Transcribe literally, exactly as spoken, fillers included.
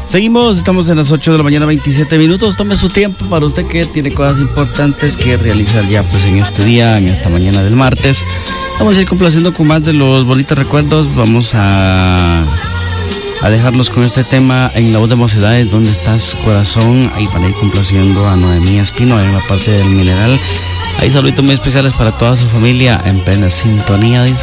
Seguimos, estamos en las ocho de la mañana, veintisiete minutos. Tome su tiempo para usted que tiene cosas importantes que realizar ya pues en este día, en esta mañana del martes. Vamos a ir complaciendo con más de los bonitos recuerdos. Vamos a, a dejarlos con este tema en la voz de Mocedades, ¿dónde estás, corazón? Ahí van a ir complaciendo a Noemí Espino en la parte del Mineral. Hay saluditos muy especiales para toda su familia en plena sintonía, dice.